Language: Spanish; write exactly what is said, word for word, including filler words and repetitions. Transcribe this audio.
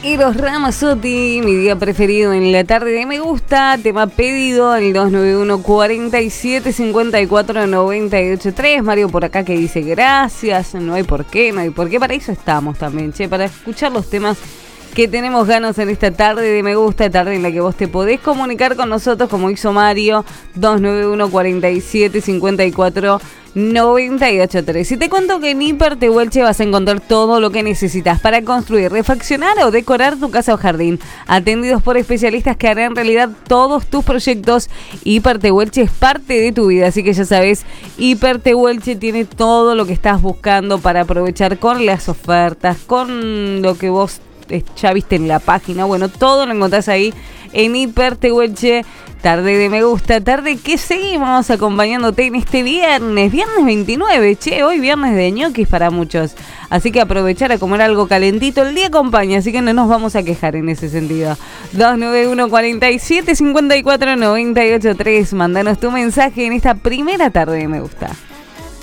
Eros Ramazzotti, mi día preferido en la tarde de Me Gusta, tema pedido en el dos nueve uno, cuatro siete, cinco cuatro, nueve ocho tres. Mario por acá que dice gracias, no hay por qué, no hay por qué, para eso estamos también, che, para escuchar los temas que tenemos ganas en esta tarde de Me Gusta, tarde en la que vos te podés comunicar con nosotros como hizo Mario, dos nueve uno, cuatro siete, cinco cuatro, nueve ocho tres. Y te cuento que en Hiper Tehuelche vas a encontrar todo lo que necesitas para construir, refaccionar o decorar tu casa o jardín. Atendidos por especialistas que harán realidad todos tus proyectos. Hiper Tehuelche es parte de tu vida, así que ya sabes, Hiper Tehuelche tiene todo lo que estás buscando para aprovechar con las ofertas, con lo que vos ya viste en la página. Bueno, todo lo encontrás ahí en Hiper Tehuelche. Tarde de Me Gusta, tarde que seguimos acompañándote en este viernes, viernes veintinueve, che, hoy viernes de ñoquis para muchos, así que aprovechar a comer algo calentito, el día acompaña, así que no nos vamos a quejar en ese sentido. dos nueve uno, cuatro siete, cinco cuatro, nueve ocho tres, mándanos tu mensaje en esta primera tarde de Me Gusta.